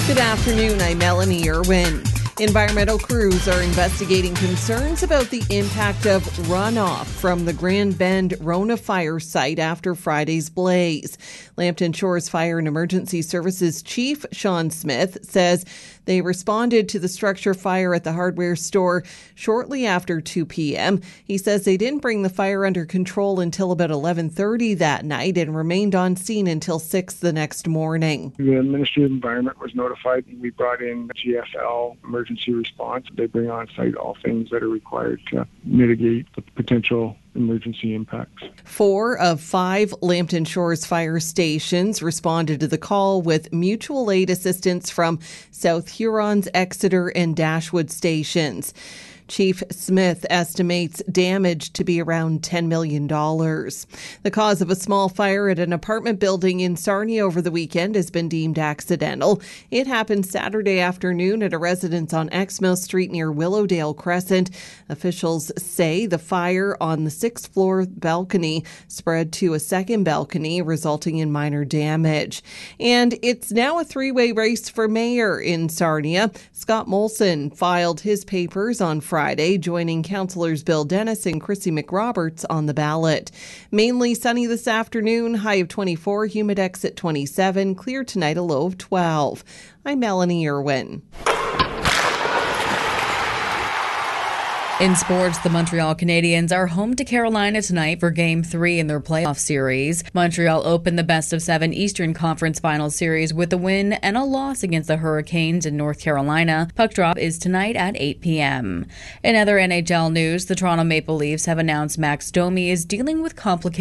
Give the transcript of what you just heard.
Good afternoon, I'm Melanie Irwin. Environmental crews are investigating concerns about the impact of runoff from the Grand Bend Rona fire site after Friday's blaze. Lambton Shores Fire and Emergency Services Chief Sean Smith says they responded to the structure fire at the hardware store shortly after 2 p.m. He says they didn't bring the fire under control until about 11:30 that night and remained on scene until 6 the next morning. The Ministry of Environment was notified. We brought in GFL emergency response. They bring on site all things that are required to mitigate the potential emergency impacts. 4 of 5 Lambton Shores fire stations responded to the call with mutual aid assistance from South Huron's Exeter and Dashwood stations. Chief Smith estimates damage to be around $10 million. The cause of a small fire at an apartment building in Sarnia over the weekend has been deemed accidental. It happened Saturday afternoon at a residence on Exmill Street near Willowdale Crescent. Officials say the fire on the 6th floor balcony spread to a second balcony, resulting in minor damage. And it's now a 3-way race for mayor in Sarnia. Scott Molson filed his papers on Friday, joining councillors Bill Dennis and Chrissy McRoberts on the ballot. Mainly sunny this afternoon, high of 24, humidex at 27, clear tonight, a low of 12. I'm Melanie Irwin. In sports, the Montreal Canadiens are home to Carolina tonight for Game 3 in their playoff series. Montreal opened the best-of-7 Eastern Conference Finals series with a win and a loss against the Hurricanes in North Carolina. Puck drop is tonight at 8 p.m. In other NHL news, the Toronto Maple Leafs have announced Max Domi is dealing with complications